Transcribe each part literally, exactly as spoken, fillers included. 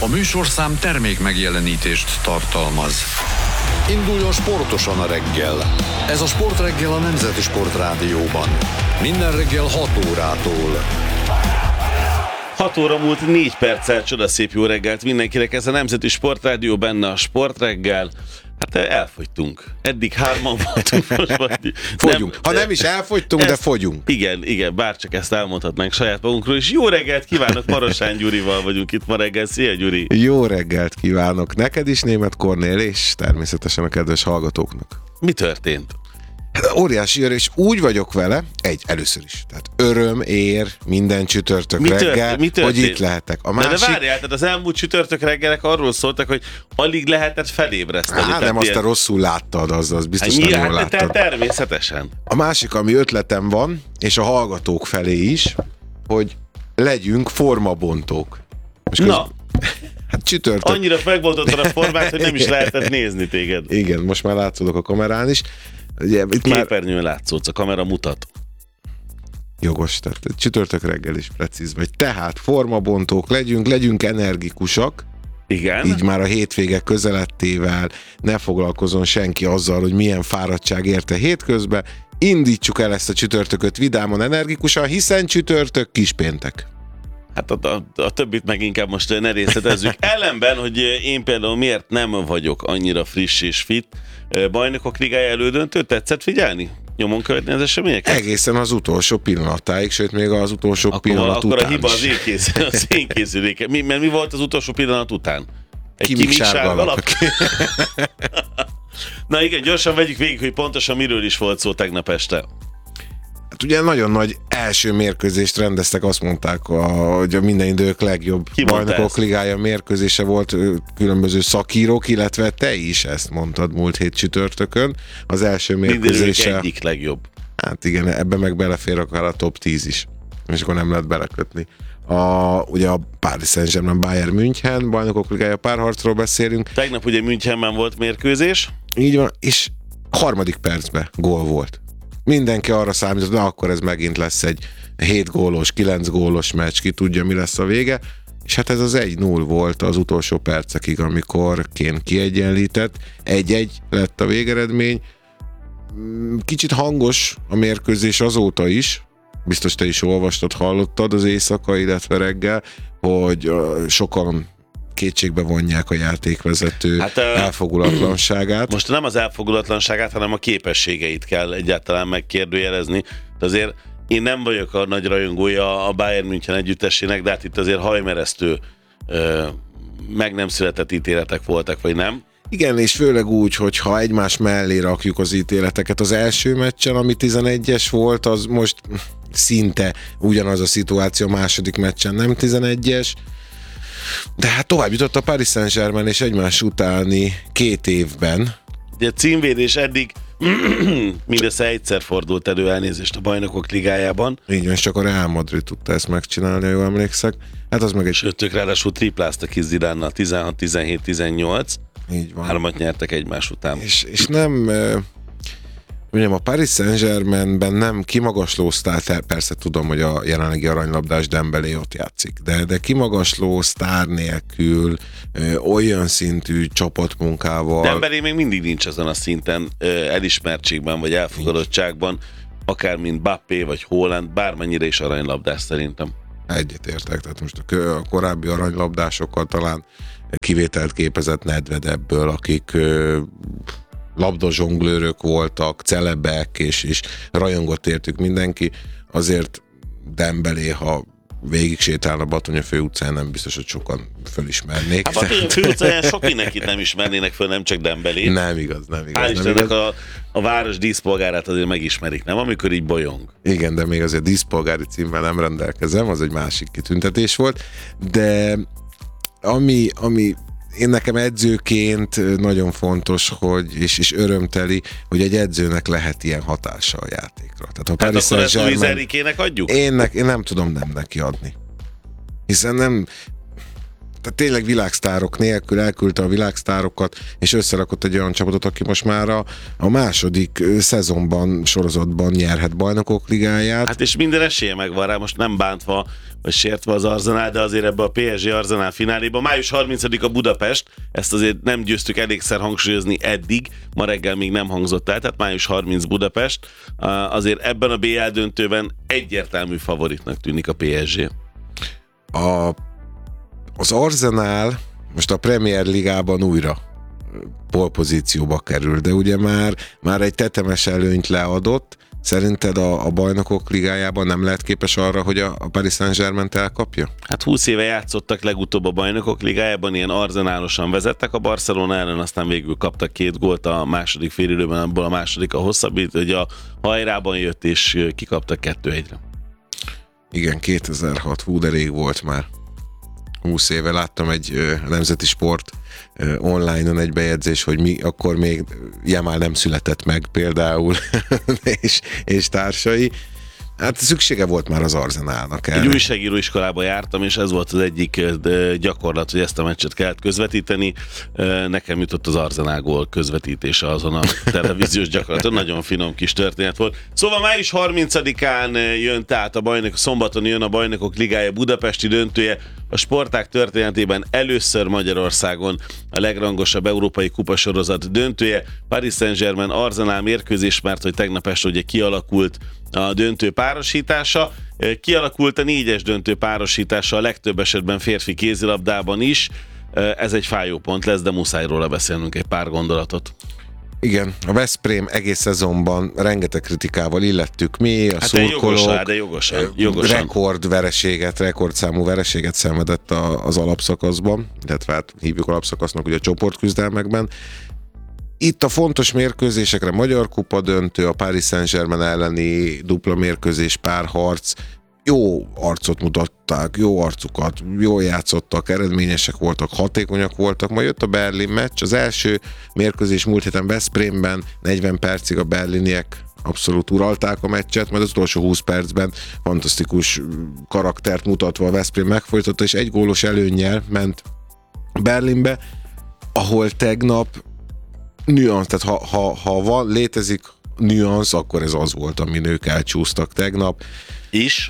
A műsorszám termék megjelenítést tartalmaz. Induljon sportosan a reggel. Ez a Sportreggel a Nemzeti Sportrádióban. Minden reggel hat órától. hat óra múlt négy perccel, csodaszép jó reggelt mindenkinek. Ez a Nemzeti Sportrádió, benne a Sportreggel. Hát elfogytunk. Eddig hárman voltunk. Most vagy. Fogyunk. Nem, ha nem is elfogytunk, ezt, de fogyunk. Igen, igen, bárcsak ezt elmondhatnánk saját magunkról. És jó reggelt kívánok, Marosán Gyurival vagyunk itt ma reggel. Szia, Gyuri! Jó reggelt kívánok neked is, Németh Kornél, és természetesen a kedves hallgatóknak. Mi történt? Hát óriási öröm, és úgy vagyok vele, egy, először is. Tehát öröm ér minden csütörtök mi reggel, mi hogy itt lehetek. A másik... De, de várjál, tehát az elmúlt csütörtök reggelek arról szóltak, hogy alig lehetett felébreszteni. Á, nem, azt te rosszul láttad, az, az biztos hát, nem jól láttad. láttad. Természetesen. A másik, ami ötletem van, és a hallgatók felé is, hogy legyünk formabontók. Most Na! Közben... Hát csütörtök. Annyira megboltottad a formát, hogy nem is lehetett nézni téged. Igen, most már látszódok a kamerán is. Ugye, itt Képernyőn már... látszódsz, a kamera mutat. Jogos, tehát csütörtök reggel is precíz vagy. Tehát formabontók legyünk, legyünk energikusak. Igen. Így már a hétvége közelettével ne foglalkozon senki azzal, hogy milyen fáradtság érte hétközben. Indítsuk el ezt a csütörtököt vidámon, energikusan, hiszen csütörtök kispéntek. Hát a, a, a többit meg inkább most ne részletezzük. Ellenben, hogy én például miért nem vagyok annyira friss és fit, Bajnokok Ligája elődöntő, tetszett figyelni? Nyomon követni az eseményeket? Egészen az utolsó pillanatáig, sőt még az utolsó akkor, pillanat akkor után Akkor a hiba is. az én, kész, az én készüléke. Mi, mert mi volt az utolsó pillanat után? Egy Kimik sárgalap? Na igen, gyorsan vegyük végig, hogy pontosan miről is volt szó tegnap este. Hát ugye nagyon nagy első mérkőzést rendeztek, azt mondták, hogy a minden idők legjobb Ki Bajnokok ezt? Ligája mérkőzése volt, különböző szakírók, illetve te is ezt mondtad múlt hét csütörtökön. Az első mérkőzése... Minden egyik legjobb. Hát igen, ebben meg belefér akár a top tíz is, és akkor nem lehet belekötni. A, ugye a Paris Saint-Germain Bayern München, Bajnokok Ligája párharcról beszélünk. Tegnap ugye Münchenben volt mérkőzés. Így van, és harmadik percben gól volt. Mindenki arra számított, na akkor ez megint lesz egy hét gólos, kilenc gólos meccs, ki tudja, mi lesz a vége. És hát ez az egy null volt az utolsó percekig, amikor Kane kiegyenlített. egy-egy lett a végeredmény. Kicsit hangos a mérkőzés azóta is, biztos te is olvastad, hallottad az éjszaka, illetve reggel, hogy sokan kétségbe vonják a játékvezető hát, elfogulatlanságát. Most nem az elfogulatlanságát, hanem a képességeit kell egyáltalán megkérdőjelezni. De azért én nem vagyok a nagy rajongója a Bayern München együttesének, de hát itt azért hajmeresztő ö, meg nem született ítéletek voltak, vagy nem? Igen, és főleg úgy, hogy ha egymás mellé rakjuk az ítéleteket, az első meccsen, ami tizenegyes volt, az most szinte ugyanaz a szituáció, a második meccsen nem tizenegyes, de hát tovább jutott a Paris Saint-Germain, és egymás utáni két évben. Ugye a címvédés eddig mindössze egyszer fordult elő, elnézést, a Bajnokok Ligájában. Így van, csak a Real Madrid tudta ezt megcsinálni, ha jól emlékszek. Hát az meg egy... Sőt, ők ráadásul tripláztak ki Zidánnal, tizenhat tizenhét tizennyolc. Így van. Hármat nyertek egymás után. És, és nem... Ugye a Paris Saint-Germainben nem kimagasló sztár, persze tudom, hogy a jelenlegi aranylabdás Dembélé ott játszik, de, de kimagasló sztár nélkül ö, olyan szintű csapatmunkával... Dembélé még mindig nincs azon a szinten ö, elismertségben, vagy elfogadottságban, akár mint Mbappé, vagy Haaland, bármennyire is aranylabdás szerintem. Egyetértek, tehát most a, a korábbi aranylabdásokkal talán kivételt képezett Nedved ebből, akik... Ö, labdazsonglőrök voltak, celebek, és, és rajongott értük mindenki. Azért Dembélé, ha végig sétálna Batony a főutcán, nem biztos, hogy sokan fölismernék. Hát Batony a főutcán sok mindenkit nem ismernének föl, nem csak Dembélét. Nem igaz, nem igaz. Hál' nem Istennek igaz. a, a város díszpolgárát azért megismerik, nem? Amikor így bolyong. Igen, de még azért díszpolgári címmel nem rendelkezem, az egy másik kitüntetés volt, de ami, ami én nekem edzőként nagyon fontos, hogy, és, és örömteli, hogy egy edzőnek lehet ilyen hatása a játékra. Tehát a Tehát Paris akkor ezt Luis Saint-Germain- Enriquének adjuk? Én, ne, én nem tudom nem neki adni. Hiszen nem... tehát tényleg világsztárok nélkül elküldte a világsztárokat, és összerakott egy olyan csapatot, aki most már a, a második szezonban, sorozatban nyerhet Bajnokok Ligáját. Hát és minden esélye megvan rá, most nem bántva, vagy sértve az Arzenál, de azért ebbe a pé es gé Arzenál fináléba. május harmincadika Budapest, ezt azért nem győztük elégszer hangsúlyozni eddig, ma reggel még nem hangzott el, tehát május harmincadika Budapest. Azért ebben a bé el döntőben egyértelmű favoritnak tűnik a pé es gé. A, az Arzenál most a Premier Ligában újra polpozícióba kerül, de ugye már, már egy tetemes előnyt leadott. Szerinted a, a Bajnokok Ligájában nem lehet képes arra, hogy a, a Paris Saint-Germaint elkapja? Hát húsz éve játszottak legutóbb a Bajnokok Ligájában, ilyen arzenálosan vezettek a Barcelona ellen, aztán végül kaptak két gólt a második félidőben, abból a második a hosszabbít, hogy a hajrában jött, és kikaptak kettő egyre. Igen, kétezer-hat, hú, de rég volt már. húsz éve láttam egy ö, nemzeti sport ö, online-on egy bejegyzés, hogy mi akkor még Jamal nem született meg például, és, és társai. Hát szüksége volt már az Arzenálnak erre. Egy újságíró iskolába jártam, és ez volt az egyik gyakorlat, hogy ezt a meccset kellett közvetíteni. Nekem jutott az Arzenál gól közvetítése azon a televíziós gyakorlaton. Nagyon finom kis történet volt. Szóval május harmincadikán jön, tehát a bajnok, szombaton jön a Bajnokok Ligája budapesti döntője. A sportág történetében először Magyarországon a legrangosabb európai kupasorozat döntője. Paris Saint-Germain Arzenál mérkőzés, mert hogy tegnap este ugye kialakult a döntő párosítása. Kialakult a négyes döntő párosítása a legtöbb esetben férfi kézilabdában is. Ez egy fájó pont lesz, de muszáj róla beszélnünk egy pár gondolatot. Igen, a Veszprém egész szezonban rengeteg kritikával illettük mi, a hát szurkolók. Jogosan, de jogosan, jogosan. Rekord vereséget, rekordszámú vereséget szenvedett a, az alapszakaszban, illetve hát hívjuk alapszakasznak ugye a csoportküzdelmekben. Itt a fontos mérkőzésekre Magyar Kupa döntő, a Paris Saint-Germain elleni dupla mérkőzés, párharc, jó arcot mutatták, jó arcukat, jól játszottak, eredményesek voltak, hatékonyak voltak, majd jött a Berlin meccs, az első mérkőzés múlt héten Veszprémben, negyven percig a berliniek abszolút uralták a meccset, majd az utolsó húsz percben fantasztikus karaktert mutatva a Veszprém megfojtotta, és egy gólos előnnyel ment Berlinbe, ahol tegnap nüansz, tehát ha, ha, ha van, létezik nüansz, akkor ez az volt, amin ők elcsúsztak tegnap. Is?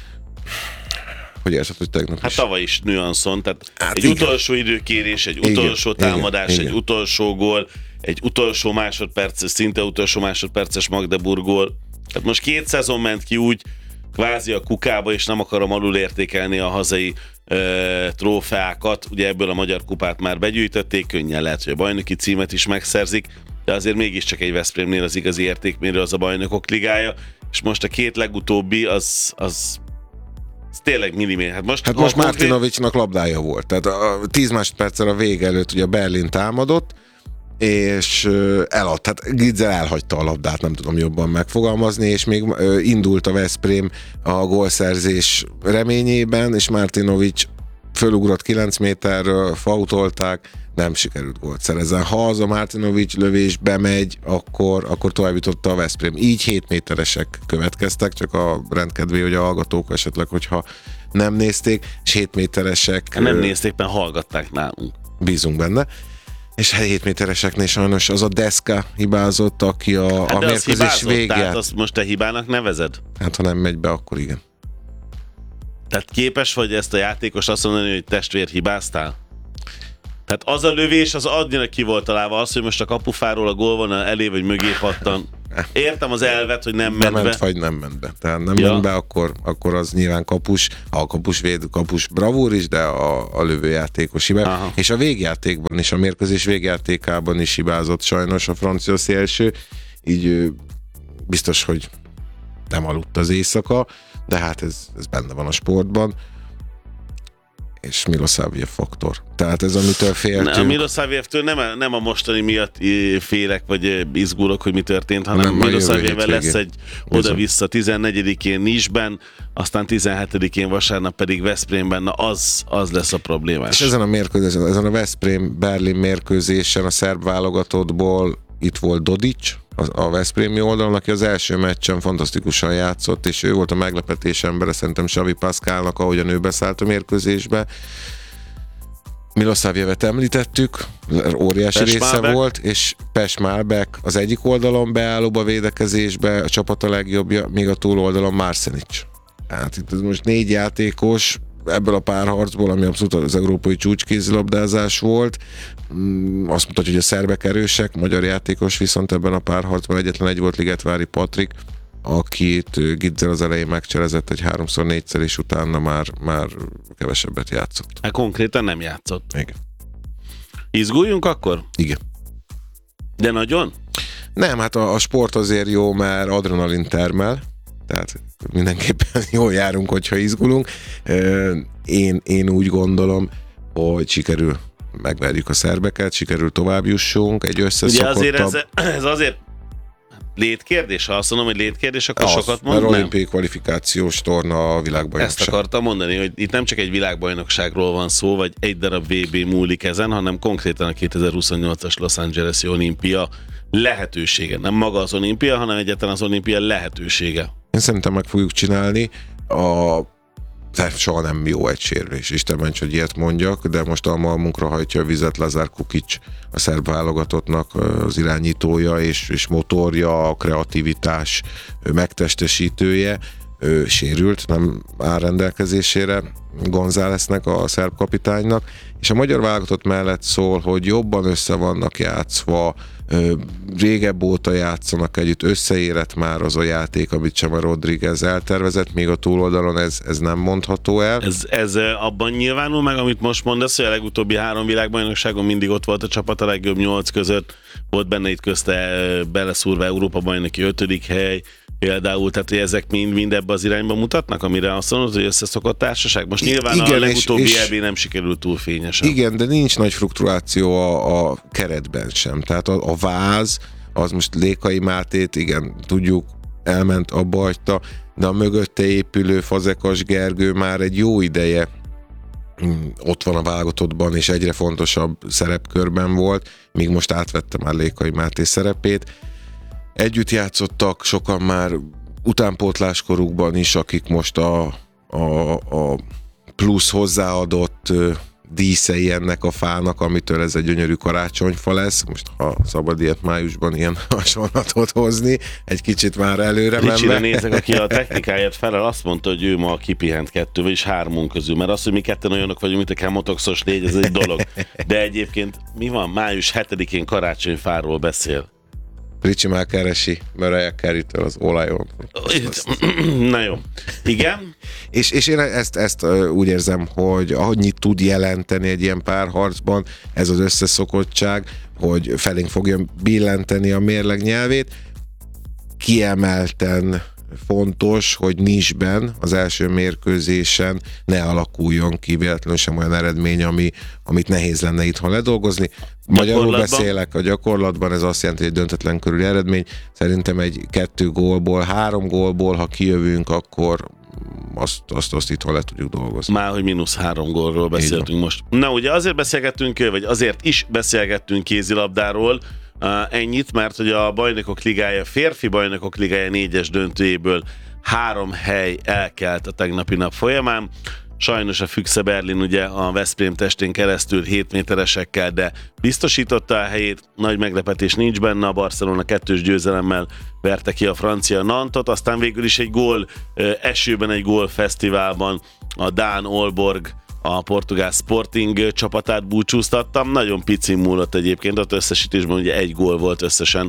Hogy érzed, hogy tegnap Hát is? tavaly is nüanszon, tehát hát egy igen. utolsó időkérés, egy Igen, utolsó támadás, igen, egy igen. utolsó gól, egy utolsó másodperces, szinte utolsó másodperces Magdeburg gól. Tehát most két szezon ment ki úgy, kvázi a kukába, és nem akarom alulértékelni a hazai ö, trófeákat. Ugye ebből a Magyar Kupát már begyűjtötték, könnyen lehet, hogy a bajnoki címet is megszerzik, de azért mégiscsak egy Veszprémnél az igazi értékmérő az a Bajnokok Ligája, és most a két legutóbbi az, az, az tényleg milliméter. Hát most, Hát most Martinovicsnak labdája volt, tehát a tíz másodperccel a vége előtt ugye Berlin támadott, és eladt, hát Gitzel elhagyta a labdát, nem tudom jobban megfogalmazni, és még indult a Veszprém a gólszerzés reményében, és Martinovics fölugrott kilenc méterről, fautolták, nem sikerült gólt szerezni. Ha az a Martinovics lövés bemegy, akkor, akkor tovább jutott a Veszprém. Így hét méteresek következtek, csak a rendkedvé, hogy a hallgatók esetleg, hogyha nem nézték, és hét méteresek... Nem nézték, mert hallgatták nálunk. Bízunk benne. És hét métereseknél sajnos az a Deszka hibázott, aki a, Hát a mérkőzés végén. Tehát azt most te hibának nevezed? Hát ha nem megy be, akkor igen. Tehát képes vagy ezt a játékos azt mondani, hogy testvér, hibáztál? Tehát az a lövés, az annyira ki volt találva, az, hogy most a kapufáról a gólvonal elé vagy mögé pattan. Értem az elvet, hogy nem ment Nem ment, be. vagy nem ment be. Tehát nem Ja. ment be, akkor, akkor az nyilván kapus, a kapus véd, kapus bravúr is, de a, a lövőjátékos hibá. Aha. És a végjátékban is, a mérkőzés végjátékában is hibázott sajnos a francia szélső, így ő, biztos, hogy nem aludt az éjszaka, de hát ez, ez benne van a sportban. És Milosavljev faktor. Tehát ez, amitől féltünk. A Milosavljevtől nem, nem a mostani miatt félek, vagy izgulok, hogy mi történt, hanem Nem, a jövő Milosavljevvel lesz hétvégén. egy oda-vissza tizennegyedikén Nice-ben, aztán tizenhetedikén vasárnap pedig Veszprémben, na az, az lesz a problémás. És ezen a mérkőzésen, ezen a Veszprém-Berlin mérkőzésen a szerb válogatottból itt volt Dodic, a Veszprémi oldalon, aki az első meccsen fantasztikusan játszott, és ő volt a meglepetés embere, szerintem Xavi Pascalnak, ahogyan ő beszállt a mérkőzésbe. Milosavljevet említettük, óriási Pes része Malbec. volt, és Pes Malbec az egyik oldalon beállóba védekezésbe, a csapat a legjobbja, míg a túloldalon Marsenic. Hát itt most négy játékos ebből a párharcból, ami abszolút az európai csúcskézilabdázás volt. Azt mutatja, hogy a szerbek erősek, magyar játékos viszont ebben a párharcban egyetlen egy volt, Ligetvári Patrik, akit Gidzel az elején megcselezett egy háromszor, négyszer, és utána már, már kevesebbet játszott. Hát konkrétan nem játszott. Igen. Izguljunk akkor? Igen. De nagyon? Nem, hát a, a sport azért jó, mert adrenalin termel, tehát mindenképpen jól járunk, hogyha izgulunk. Én, én úgy gondolom, hogy sikerül megverjük a szerbeket, sikerül tovább jussunk, egy összeszokottabb... Ugye azért ez, ez azért létkérdés, ha azt mondom, hogy létkérdés, akkor az, sokat mond, mert nem. olimpiai kvalifikációs torna a világbajnokság. Ezt akartam mondani, hogy itt nem csak egy világbajnokságról van szó, vagy egy darab vé bé múlik ezen, hanem konkrétan a kétezer-huszonnyolcas Los Angeles-i olimpia lehetősége. Nem maga az olimpia, hanem egyáltalán az olimpia lehetősége. Én szerintem meg fogjuk csinálni. A soha nem jó egy sérülés, Isten ments, hogy ilyet mondjak, de most a malmunkra hajtja a vizet Lazar Kukic, a szerb válogatottnak az irányítója és, és motorja, a kreativitás megtestesítője, ő sérült, nem áll rendelkezésére Gonzáleznek, a szerb kapitánynak, és a magyar válogatott mellett szól, hogy jobban össze vannak játszva, régebb óta játszanak együtt, összeérett már az a játék, amit Chema Rodriguez eltervezett, még a túloldalon ez, ez nem mondható el. Ez, ez abban nyilvánul meg, amit most mondasz, hogy a legutóbbi három világbajnokságon mindig ott volt a csapat a legjobb nyolc között, volt benne itt közte beleszúrva Európa-bajnoki ötödik hely, például, tehát hogy ezek mind, mind ebbe az irányba mutatnak, amire azt mondod, hogy összeszokott társaság. Most nyilván igen, a legutóbbi és, és é bé nem sikerült túl fényesen. Igen, de nincs nagy fluktuáció a, a keretben sem. Tehát a, a váz, az most Lékai Mátét, igen, tudjuk, elment, abba hagyta, de a mögötte épülő Fazekas Gergő már egy jó ideje ott van a válogatottban, és egyre fontosabb szerepkörben volt, míg most átvette már Lékai Máté szerepét. Együtt játszottak sokan már utánpótláskorukban is, akik most a, a, a plusz hozzáadott díszei ennek a fának, amitől ez egy gyönyörű karácsonyfa lesz. Most ha szabad ilyet májusban ilyen hasonlatot hozni, egy kicsit már előre menve. Ricsire nézek, aki a technikáját felel, azt mondta, hogy ő ma kipihent kettő, vagyis hármunk közül, mert az, hogy mi ketten olyanok vagyunk, mint a Kemotoxos légy, ez egy dolog. De egyébként mi van? május hetedikén karácsonyfáról beszél. Ricsi már keresi Mariah Carey-től az olajon. Na jó. Igen? És, és én ezt, ezt úgy érzem, hogy annyit tud jelenteni egy ilyen párharcban ez az összeszokottság, hogy felénk fogja billenteni a mérleg nyelvét. Kiemelten fontos, hogy nincsben az első mérkőzésen ne alakuljon ki véletlenül sem olyan eredmény, ami, amit nehéz lenne itthon ledolgozni. Magyarul beszélek, a gyakorlatban ez azt jelenti, hogy egy döntetlen körüli eredmény. Szerintem egy kettő gólból, három gólból, ha kijövünk, akkor azt, azt, azt itthon le tudjuk dolgozni. Már, hogy mínusz három gólról beszéltünk most. Na ugye azért beszélgettünk, vagy azért is beszélgettünk kézilabdáról, Uh, ennyit, mert hogy a Bajnokok Ligája, férfi Bajnokok Ligája négyes döntőjéből három hely elkelt a tegnapi nap folyamán. Sajnos a Füchse Berlin ugye a Veszprém testén keresztül hét méteresekkel, de biztosította a helyét, nagy meglepetés nincs benne, a Barcelona kettős győzelemmel verte ki a francia Nantot, aztán végül is egy gól uh, esőben, egy gól fesztiválban a dán Aalborg a portugál Sporting csapatát búcsúztattam. Nagyon pici múlott egyébként, ott összesítésben ugye egy gól volt összesen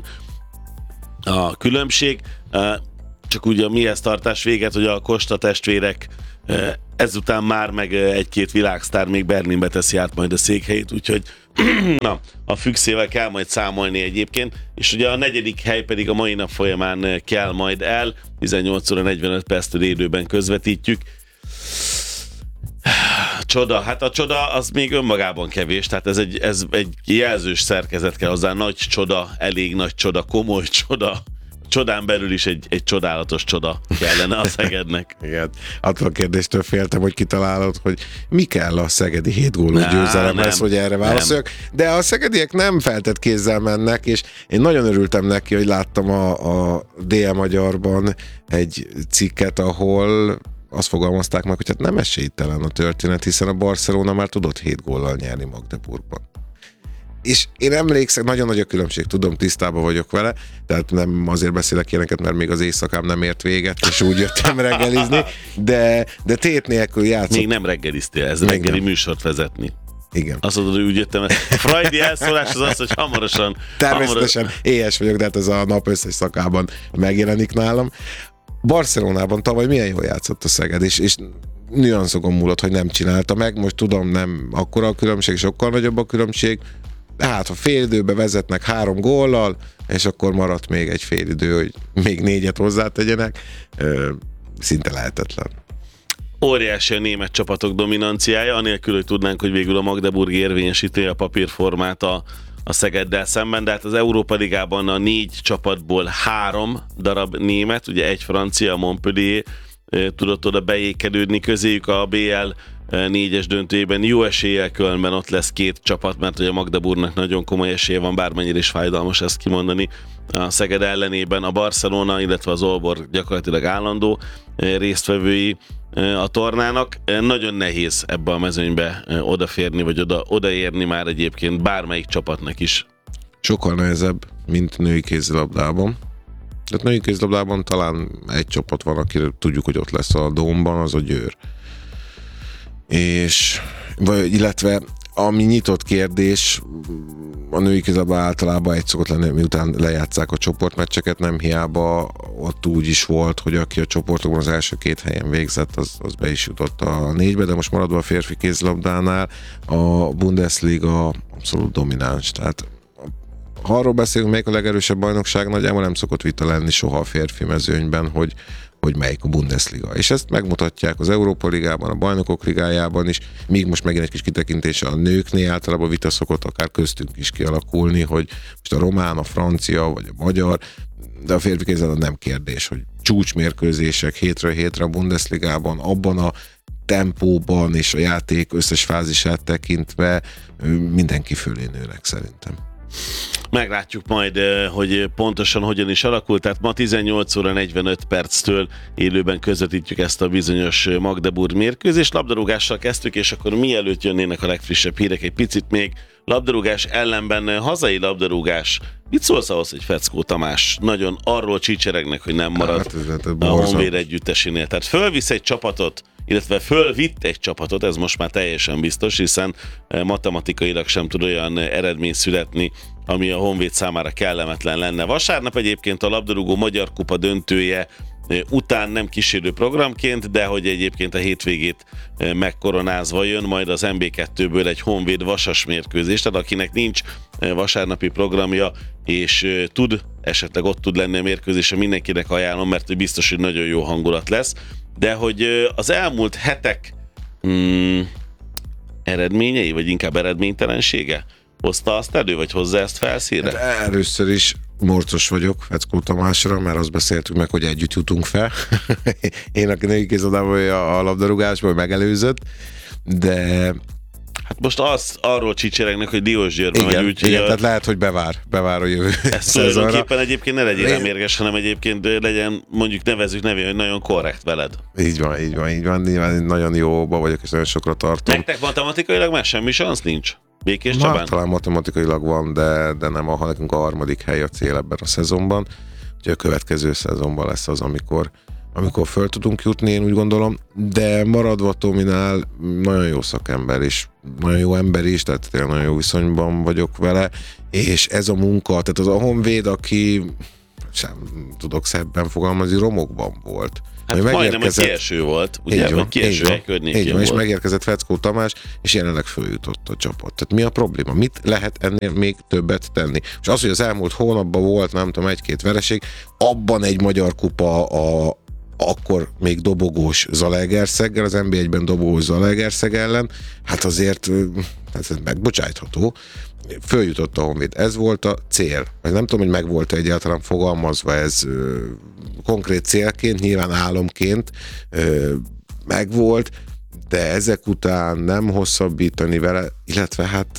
a különbség. Csak ugye a mihez tartás véget, hogy a Costa testvérek ezután már meg egy-két világsztár még Berlinbe teszi át majd a székhelyét, úgyhogy na, a Füchsével kell majd számolni egyébként, és ugye a negyedik hely pedig a mai nap folyamán kell majd el, tizennyolc óra negyvenöt perctől élőben közvetítjük. Csoda, hát a csoda az még önmagában kevés, tehát ez egy, ez egy jelzős szerkezet kell hozzá, nagy csoda, elég nagy csoda, komoly csoda, csodán belül is egy, egy csodálatos csoda kellene a Szegednek. Igen, attól a kérdéstől féltem, hogy kitalálod, hogy mi kell a szegedi hét gólus győzelemhez, hogy erre válaszoljak. De a szegediek nem feltett kézzel mennek, és én nagyon örültem neki, hogy láttam a, a dé el Magyarban egy cikket, ahol azt fogalmazták meg, hogy hát nem esélytelen a történet, hiszen a Barcelona már tudott hét góllal nyerni Magdeburgban. És én emlékszem, nagyon nagy a különbség, tudom, tisztában vagyok vele, tehát nem azért beszélek ilyeneket, mert még az éjszakám nem ért véget, és úgy jöttem reggelizni, de, de tét nélkül játszott. Még nem reggeliztél, ez reggeli műsort vezetni. Igen. Azt mondod, hogy úgy jöttem, a freudi elszólás az az, hogy hamarosan... Természetesen hamarosan... éhes vagyok, de hát ez a nap összes szakában megjelenik nálam. Barcelonában tavaly milyen jól játszott a Szeged, és, és nüanszokon múlott, hogy nem csinálta meg. Most tudom, nem akkora a különbség, sokkal nagyobb a különbség. Hát, ha fél időbe vezetnek három góllal, és akkor maradt még egy fél idő, hogy még négyet hozzátegyenek, szinte lehetetlen. Óriási a német csapatok dominanciája, anélkül, hogy tudnánk, hogy végül a Magdeburg érvényesíti a papírformát a, a Szegeddel szemben, de hát az Európa Ligában a négy csapatból három darab német, ugye egy francia, a Montpellier tudott oda beékelődni, közéjük a bé el négyes döntőjében jó eséllyel Kölnben ott lesz két csapat, mert ugye a Magdeburgnak nagyon komoly esélye van, bármennyire is fájdalmas ezt kimondani. A Szeged ellenében a Barcelona, illetve az Aalborg gyakorlatilag állandó résztvevői a tornának. Nagyon nehéz ebbe a mezőnybe odaférni, vagy oda, odaérni már egyébként bármelyik csapatnak is. Sokkal nehezebb, mint női kézilabdában. Tehát női kézilabdában talán egy csapat van, akire tudjuk, hogy ott lesz a Dómban, az a Győr. És, vagy, illetve ami nyitott kérdés, a női kézilabda általában egy szokott lenni, miután lejátszák a csoportmeccseket, nem hiába ott úgy is volt, hogy aki a csoportokban az első két helyen végzett, az, az be is jutott a négybe, de most maradva a férfi kézilabdánál a Bundesliga abszolút domináns, tehát ha arról beszélünk, melyik a legerősebb bajnokság, nagyjából nem szokott vita lenni soha a férfi mezőnyben, hogy hogy melyik a Bundesliga. És ezt megmutatják az Európa Ligában, a Bajnokok Ligájában is, míg most megint egy kis kitekintés a nőknél, általában vita szokott akár köztünk is kialakulni, hogy most a román, a francia vagy a magyar, de a férfi kézilabda nem kérdés, hogy csúcsmérkőzések hétről hétre a Bundesligában, abban a tempóban és a játék összes fázisát tekintve mindenki fölé nőnek szerintem. Meglátjuk majd, hogy pontosan hogyan is alakult. Tehát ma tizennyolc óra negyvenöt perctől élőben közvetítjük ezt a bizonyos Magdeburg mérkőzést. Labdarúgással kezdtük, és akkor mielőtt jönnének a legfrissebb hírek, egy picit még labdarúgás ellenben hazai labdarúgás. Mit szólsz ahhoz, hogy Feckó Tamás nagyon arról csicseregnek, hogy nem marad hát, ez, ez a Honvéd együttesénél. Tehát fölvisz egy csapatot, illetve fölvitt egy csapatot, ez most már teljesen biztos, hiszen matematikailag sem tud olyan eredmény születni, ami a Honvéd számára kellemetlen lenne. Vasárnap egyébként a labdarúgó Magyar Kupa döntője után nem kísérő programként, de hogy egyébként a hétvégét megkoronázva jön majd az em bé kettőből egy Honvéd Vasas mérkőzés, tehát akinek nincs vasárnapi programja, és tud, esetleg ott tud lenni a mérkőzése, mindenkinek ajánlom, mert biztos, hogy nagyon jó hangulat lesz. De hogy az elmúlt hetek hmm, eredményei, vagy inkább eredménytelensége hozta azt elő, vagy hozzá ezt felszínre? Hát először is morcos vagyok Feckó Tamásra, mert azt beszéltük meg, hogy együtt jutunk fel. Én, aki női kézilabdában a labdarúgásban megelőzött, de... Hát most az, arról csicseregnek, hogy Diósgyőrben igen, vagy úgy, igen, a... tehát lehet, hogy bevár, bevár a jövő ez tulajdonképpen egyébként ne legyél én... mérges, hanem egyébként legyen, mondjuk nevezzük nevén, hogy nagyon korrekt veled. Így van, így van, így van, nyilván nagyon jóba vagyok, és nagyon sokra tartom. Nektek matematikailag már semmi szansz nincs? Békés Csabán? Hát, talán matematikailag van, de, de nem, ha nekünk a harmadik hely a cél ebben a szezonban. Ugye a következő szezonban lesz az, amikor, amikor föl tudunk jutni, én úgy gondolom, de maradva Tominál nagyon jó szakember is, nagyon jó ember is, tehát tényleg nagyon jó viszonyban vagyok vele, és ez a munka, tehát az a Honvéd, aki sem tudok szebben fogalmazni, romokban volt. Hát majdnem, hogy kieső volt, ugye, vagy kieső egy környékén volt. És megérkezett Feckó Tamás, és jelenleg följutott a csapat. Tehát mi a probléma? Mit lehet ennél még többet tenni? És az, hogy az elmúlt hónapban volt, nem tudom, egy-két vereség, abban egy magyar kupa a akkor még dobogós Zalaegerszeggel, az en bé egyben dobogós Zalaegerszeg ellen, hát azért hát ez megbocsájtható. Följutott a Honvéd. Ez volt a cél. Nem tudom, hogy meg volt egyáltalán fogalmazva ez ö, konkrét célként, nyilván álomként ö, megvolt, de ezek után nem hosszabbítani vele, illetve hát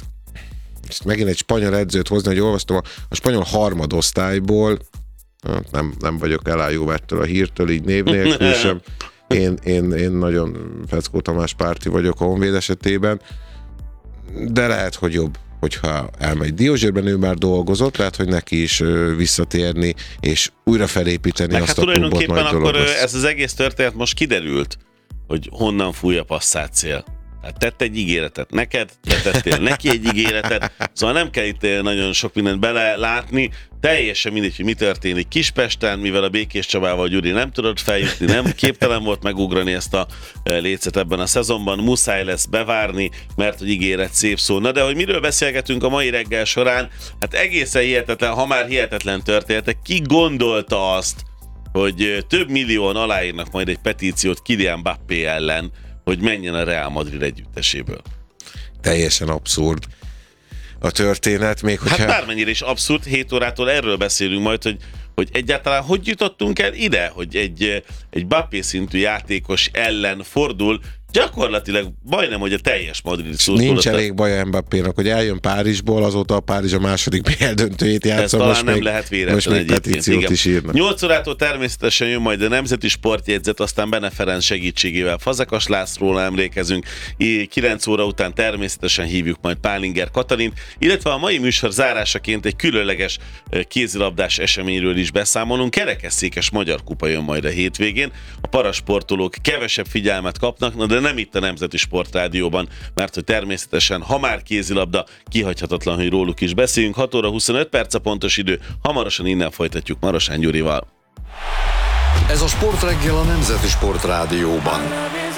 megint egy spanyol edzőt hozni, hogy olvastam a, a spanyol harmadosztályból, nem, nem vagyok elájulva ettől a hírtől, így név nélkül sem, Én, én, én nagyon Feckó Tamás párti vagyok a Honvéd esetében, de lehet, hogy jobb, hogyha elmegy. Diózsérben ő már dolgozott, lehet, hogy neki is visszatérni, és újra felépíteni meg azt hát a klubot tulajdonképpen nagy dolog akkor lesz. ez az egész történet most kiderült, hogy honnan fúj a passzát cél. Hát tett egy ígéretet neked, te tettél neki egy ígéretet, szóval nem kell itt nagyon sok mindent belelátni, teljesen mindegy, hogy mi történik Kispesten, mivel a Békés Csabával Gyuri nem tudott feljutni, nem képtelen volt megugrani ezt a lécet ebben a szezonban, muszáj lesz bevárni, mert hogy ígéret szép szó. Na de hogy miről beszélgetünk a mai reggel során, hát egészen hihetetlen, ha már hihetetlen történetek, ki gondolta azt, hogy több millióan aláírnak majd egy petíciót Kylian Mbappé ellen, hogy menjen a Real Madrid együtteséből. Teljesen abszurd a történet, még hogyha... Hát bármennyire is abszurd, hét órától erről beszélünk majd, hogy, hogy egyáltalán hogy jutottunk el ide, hogy egy, egy Mbappé szintű játékos ellen fordul, gyakorlatilag majdnem, hogy a teljes Madrid szurkolata. Nincs elég baja Mbappénak, hogy eljön Párizsból, azóta a Párizs a második bé el döntőjét játsza. Ez talán most nem még, lehet véletlen most még egyébként. petíciót Igen. is írnak. nyolc órától természetesen jön majd a Nemzeti Sportjegyzet, aztán Bene Ferenc segítségével Fazekas Lászlóra emlékezünk. kilenc óra után természetesen hívjuk majd Pálinger Katalint, illetve a mai műsor zárásaként egy különleges kézilabdás eseményről is beszámolunk. Kerekesszékes Magyar Kupa jön majd a hétvégén. A parasportolók kevesebb figyelmet kapnak, na de nem itt a Nemzeti Sportrádióban, mert hogy természetesen, ha már kézilabda, kihagyhatatlan, hogy róluk is beszéljünk. hat óra huszonöt perc a pontos idő, hamarosan innen folytatjuk Marosán Gyurival. Ez a Sportreggel a Nemzeti Sportrádióban.